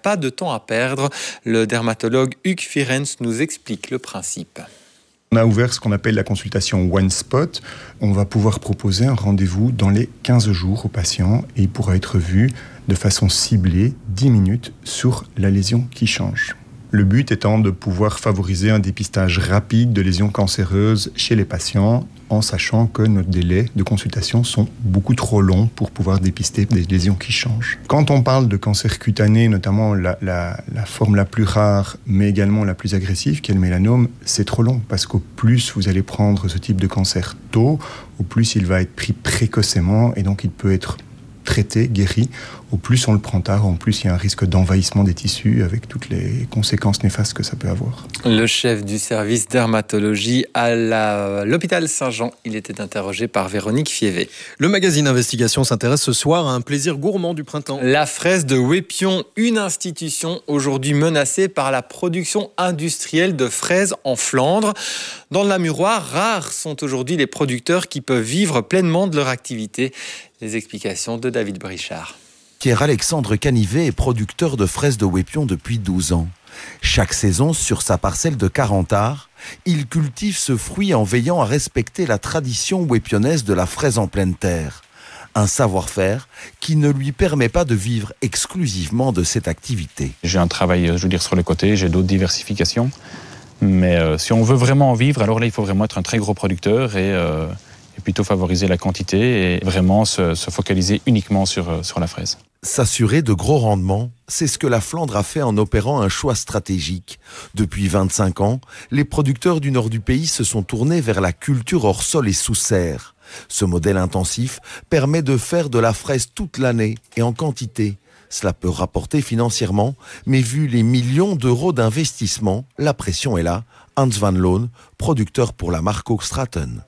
pas de temps à perdre. Le dermatologue Hugues Firens nous explique le principe. On a ouvert ce qu'on appelle la consultation One Spot. On va pouvoir proposer un rendez-vous dans les 15 jours au patient et il pourra être vu de façon ciblée 10 minutes sur la lésion qui change. Le but étant de pouvoir favoriser un dépistage rapide de lésions cancéreuses chez les patients en sachant que nos délais de consultation sont beaucoup trop longs pour pouvoir dépister des lésions qui changent. Quand on parle de cancer cutané, notamment la forme la plus rare, mais également la plus agressive, qui est le mélanome, c'est trop long parce qu'au plus vous allez prendre ce type de cancer tôt, au plus il va être pris précocement et donc il peut être traité, guéri. Au plus on le prend tard, en plus il y a un risque d'envahissement des tissus avec toutes les conséquences néfastes que ça peut avoir. Le chef du service dermatologie à l'hôpital Saint-Jean, il était interrogé par Véronique Fievé. Le magazine Investigation s'intéresse ce soir à un plaisir gourmand du printemps. La fraise de Wépion, une institution aujourd'hui menacée par la production industrielle de fraises en Flandre. Dans le Namurois, rares sont aujourd'hui les producteurs qui peuvent vivre pleinement de leur activité. Les explications de David Brichard. Pierre-Alexandre Canivet est producteur de fraises de Wépion depuis 12 ans. Chaque saison, sur sa parcelle de 40 arts, il cultive ce fruit en veillant à respecter la tradition wépionnaise de la fraise en pleine terre. Un savoir-faire qui ne lui permet pas de vivre exclusivement de cette activité. J'ai un travail, sur le côté, j'ai d'autres diversifications. Mais si on veut vraiment en vivre, alors là, il faut vraiment être un très gros producteur et plutôt favoriser la quantité et vraiment se focaliser uniquement sur la fraise. S'assurer de gros rendements, c'est ce que la Flandre a fait en opérant un choix stratégique. Depuis 25 ans, les producteurs du nord du pays se sont tournés vers la culture hors sol et sous serre. Ce modèle intensif permet de faire de la fraise toute l'année et en quantité. Cela peut rapporter financièrement, mais vu les millions d'euros d'investissement, la pression est là. Hans van Loon, producteur pour la marque Hoogstraten.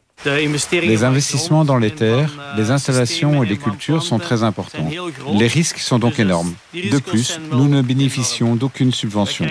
Les investissements dans les terres, les installations et les cultures sont très importants. Les risques sont donc énormes. De plus, nous ne bénéficions d'aucune subvention.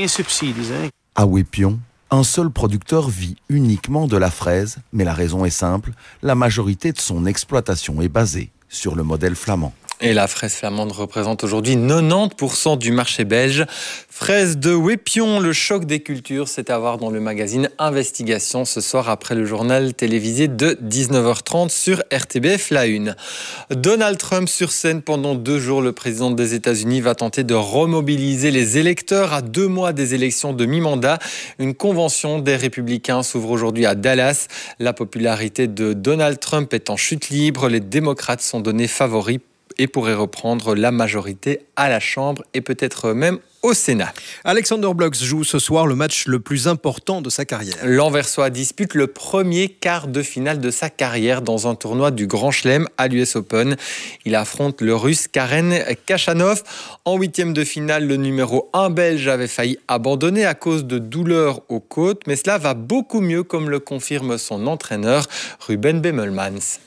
À Wépion, un seul producteur vit uniquement de la fraise, mais la raison est simple, la majorité de son exploitation est basée sur le modèle flamand. Et la fraise flamande représente aujourd'hui 90% du marché belge. Fraise de Wépion, le choc des cultures, c'est à voir dans le magazine Investigation ce soir après le journal télévisé de 19h30 sur RTBF La Une. Donald Trump sur scène pendant 2 jours. Le président des États-Unis va tenter de remobiliser les électeurs à 2 mois des élections de mi-mandat. Une convention des Républicains s'ouvre aujourd'hui à Dallas. La popularité de Donald Trump est en chute libre. Les démocrates sont donnés favoris et pourrait reprendre la majorité à la Chambre et peut-être même au Sénat. Alexander Blocks joue ce soir le match le plus important de sa carrière. L'Anversois dispute le premier quart de finale de sa carrière dans un tournoi du Grand Chelem à l'US Open. Il affronte le Russe Karen Khachanov. En 8e de finale, le numéro 1 belge avait failli abandonner à cause de douleurs aux côtes, mais cela va beaucoup mieux comme le confirme son entraîneur Ruben Bemmelmans.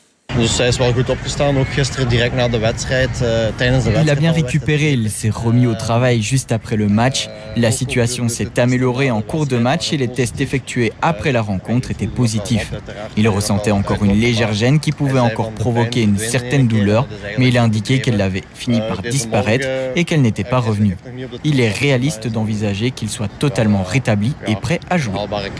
Il a bien récupéré, il s'est remis au travail juste après le match. La situation s'est améliorée en cours de match et les tests effectués après la rencontre étaient positifs. Il ressentait encore une légère gêne qui pouvait encore provoquer une certaine douleur, mais il a indiqué qu'elle avait fini par disparaître et qu'elle n'était pas revenue. Il est réaliste d'envisager qu'il soit totalement rétabli et prêt à jouer.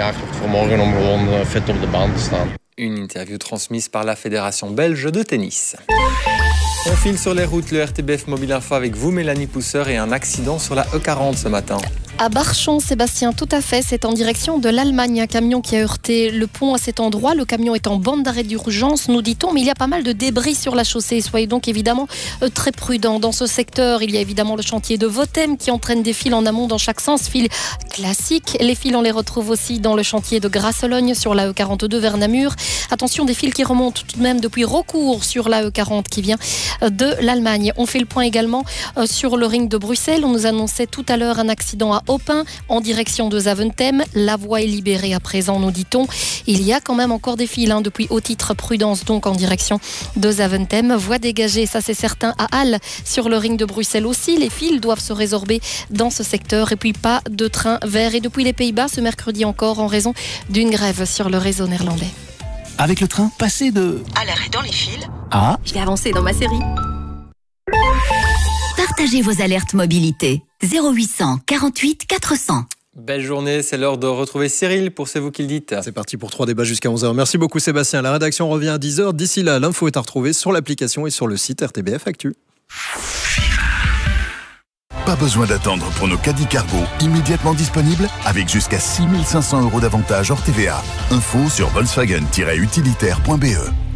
Une interview transmise par la Fédération belge de tennis. On file sur les routes, le RTBF Mobile Info avec vous, Mélanie Pousseur, et un accident sur la E40 ce matin. À Barchamp, Sébastien, tout à fait, c'est en direction de l'Allemagne. Un camion qui a heurté le pont à cet endroit. Le camion est en bande d'arrêt d'urgence, nous dit-on, mais il y a pas mal de débris sur la chaussée. Soyez donc évidemment très prudents. Dans ce secteur, il y a évidemment le chantier de Votem qui entraîne des fils en amont dans chaque sens, fils classiques. Les fils, on les retrouve aussi dans le chantier de Grasselogne sur la E42 vers Namur. Attention, des fils qui remontent tout de même depuis Raucourt sur la E40 qui vient de l'Allemagne. On fait le point également sur le ring de Bruxelles. On nous annonçait tout à l'heure un accident à Opin en direction de Zaventem. La voie est libérée à présent, nous dit-on. Il y a quand même encore des fils depuis haut titre prudence donc en direction de Zaventem. Voie dégagée, ça c'est certain, à Halle sur le ring de Bruxelles aussi. Les fils doivent se résorber dans ce secteur et puis pas de train vert. Et depuis les Pays-Bas ce mercredi encore en raison d'une grève sur le réseau néerlandais. Avec le train, passer de... à l'arrêt dans les fils. Ah. Je vais avancer dans ma série. Partagez vos alertes mobilité. 0800 48 400. Belle journée, c'est l'heure de retrouver Cyril pour C'est vous qui le dites. C'est parti pour 3 débats jusqu'à 11h. Merci beaucoup Sébastien. La rédaction revient à 10h. D'ici là, l'info est à retrouver sur l'application et sur le site RTBF Actu. Pas besoin d'attendre pour nos caddies cargo immédiatement disponibles avec jusqu'à 6 500 € d'avantage hors TVA. Info sur Volkswagen-utilitaire.be.